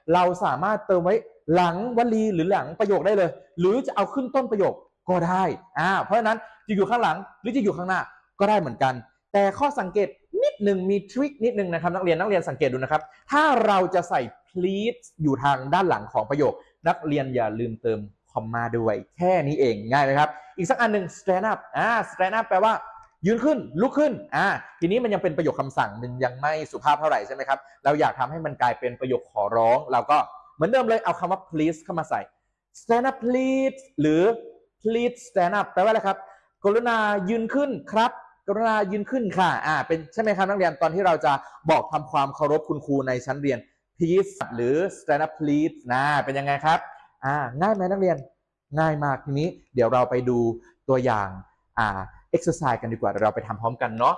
เราสามารถเติมไว้หลังวลีหรือหลังประโยคได้เลยหรือจะเอาขึ้นต้นประโยคก็ได้เพราะฉะนั้นจะอยู่ข้างหลังหรือจะอยู่ข้างหน้าก็ได้เหมือนกันแต่ข้อสังเกตนิดหนึ่งมีทริคนิดหนึ่งนะครับนักเรียนสังเกตดูนะครับถ้าเราจะใส่ please อยู่ทางด้านหลังของประโยคนักเรียนอย่าลืมเติมคอมมาด้วยแค่นี้เองง่ายไหมครับอีกสักอันหนึ่ง stand up stand up แปลว่ายืนขึ้นลุกขึ้นทีนี้มันยังเป็นประโยคคำสั่งมันยังไม่สุภาพเท่าไหร่ใช่ไหมครับเราอยากทำให้มันกลายเป็นประโยคขอร้องเราก็เหมือนเดิมเลยเอาคำว่า please เข้ามาใส่ stand up please หรือ please stand up แปลว่าอะไรครับกรุณายืนขึ้นครับกรุณายืนขึ้นค่ะเป็นใช่ไหมครับนักเรียนตอนที่เราจะบอกทำความเคารพคุณครูในชั้นเรียน please หรือ stand up please เป็นยังไงครับง่ายไหมนักเรียนง่ายมากทีนี้เดี๋ยวเราไปดูตัวอย่างexercise กันดีกว่าเราไปทำพร้อมกันเนาะ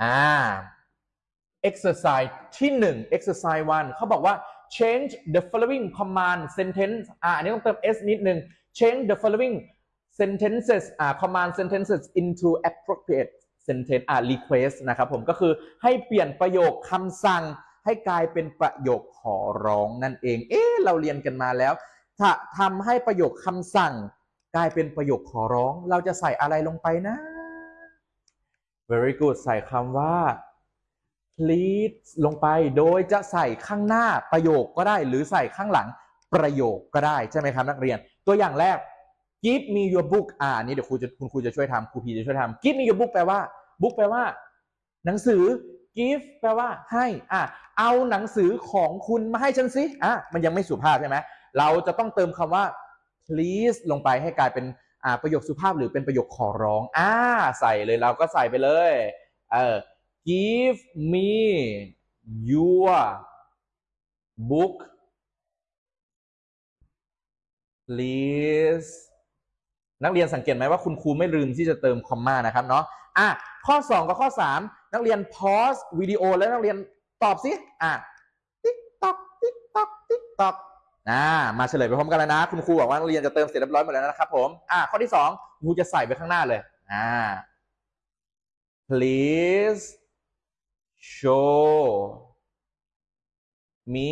exercise ที่1 exercise 1เขาบอกว่า change the following command sentence อันนี้ต้องเติม s นิดนึง change the following sentences command sentences into appropriate sentence request นะครับผมก็คือให้เปลี่ยนประโยคคำสั่งให้กลายเป็นประโยคขอร้องนั่นเองเราเรียนกันมาแล้วถ้าทำให้ประโยคคำสั่งกลายเป็นประโยคขอร้องเราจะใส่อะไรลงไปนะ very good ใส่คำว่า please ลงไปโดยจะใส่ข้างหน้าประโยคก็ได้หรือใส่ข้างหลังประโยคก็ได้ใช่ไหมครับนักเรียนตัวอย่างแรก give me your book นี่เดี๋ยวคุณครูจะช่วยทำครูพีจะช่วยทำ give me your book แปลว่า book แปลว่าหนังสือ give แปลว่าให้เอาหนังสือของคุณมาให้ฉันสิมันยังไม่สุภาพใช่ไหมเราจะต้องเติมคำว่า please ลงไปให้กลายเป็นประโยคสุภาพหรือเป็นประโยคขอร้องใส่เลยเราก็ใส่ไปเลยgive me your book please นักเรียนสังเกตไหมว่าคุณครูไม่ลืมที่จะเติมคอมมานะครับเนาะข้อ2กับข้อ3นักเรียน pause วิดีโอแล้วนักเรียนตอบสิติ๊กตอกติ๊กตอกติ๊กตอกมาเฉลยไปพร้อมกันแล้วนะคุณครูบอกว่านักเรียนจะเติมเสร็จเรียบร้อยหมดแล้วนะครับผมข้อที่2ครูจะใส่ไปข้างหน้าเลยplease show me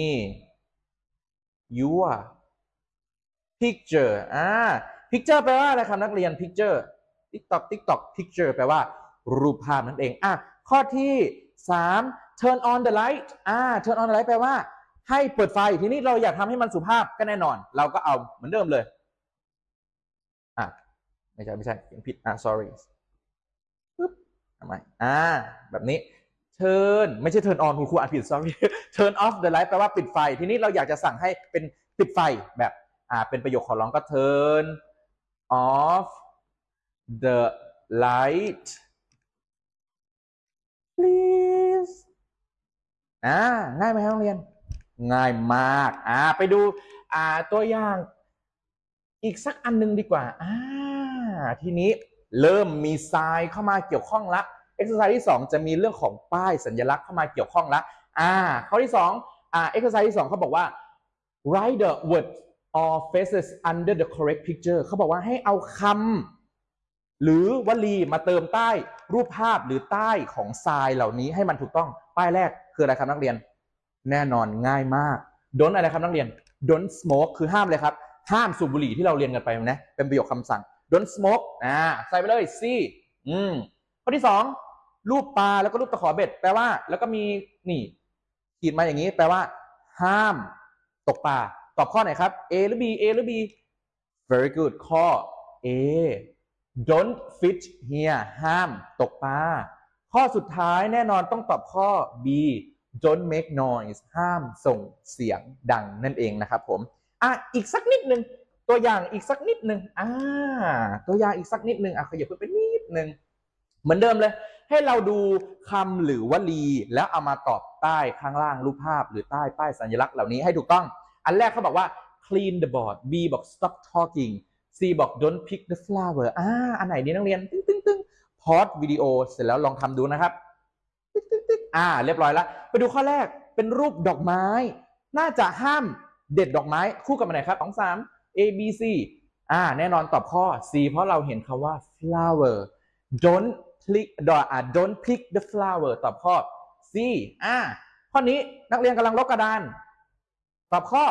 your picture picture แปลว่าอะไรครับนักเรียน picture TikTok picture แปลว่ารูปภาพนั่นเองข้อที่3 turn on the light turn on the light แปลว่าให้เปิดไฟทีนี้เราอยากทำให้มันสุภาพก็แน่นอนเราก็เอาเหมือนเดิมเลยไม่ใช่ผิดsorry ปึ๊บทำไมแบบนี้ turn ไม่ใช่ turn on ครูอ่านผิด sorry turn off the light แปลว่าปิดไฟทีนี้เราอยากจะสั่งให้เป็นปิดไฟแบบเป็นประโยคขอร้องก็ turn off the light please ง่ายไหมครับนักเรียนง่ายมากไปดูตัวอย่างอีกสักอันนึงดีกว่าทีนี้เริ่มมีทรายเข้ามาเกี่ยวข้องละ exercise ที่2จะมีเรื่องของป้ายสัญลักษณ์เข้ามาเกี่ยวข้องละข้อที่2exercise ที่2เขาบอกว่า write the words or phrases under the correct picture เขาบอกว่าให้เอาคำหรือวลีมาเติมใต้รูปภาพหรือใต้ของทรายเหล่านี้ให้มันถูกต้องป้ายแรกคืออะไรครับนักเรียนแน่นอนง่ายมาก don't อะไรครับนักเรียน don't smoke คือห้ามเลยครับห้ามสูบบุหรี่ที่เราเรียนกันไปนะเป็นประโยคคำสั่ง don't smoke ใส่ไปเลย C ข้อที่2รูปปลาแล้วก็รูปตะขอเบ็ดแปลว่าแล้วก็มีนี่ขีดมาอย่างนี้แปลว่าห้ามตกปลาตอบข้อไหนครับ A หรือ B A หรือ B very good ข้อ A don't fish here ห้ามตกปลาข้อสุดท้ายแน่นอนต้องตอบข้อ B don't make noise ห้ามส่งเสียงดังนั่นเองนะครับผมอีกสักนิดนึงตัวอย่างอีกสักนิดนึงตัวอย่างอีกสักนิดนึงขยับไปนิดนึงเหมือนเดิมเลยให้เราดูคำหรือวลีแล้วเอามาตอบใต้ข้างล่างรูปภาพหรือใต้ป้ายสัญลักษณ์เหล่านี้ให้ถูกต้องอันแรกเขาบอกว่า clean the board B บอก stop talking C บอก don't pick the flower อันไหนดีนักเรียนตึ้งพอสวิดีโอเสร็จแล้วลองทำดูนะครับเรียบร้อยแล้วไปดูข้อแรกเป็นรูปดอกไม้น่าจะห้ามเด็ดดอกไม้คู่กับอันไหนครับ2 3 A B C แน่นอนตอบข้อ C เพราะเราเห็นคำว่า flower don't pick the flower ตอบข้อ C ข้อนี้นักเรียนกำลังลบกระดานตอบข้อ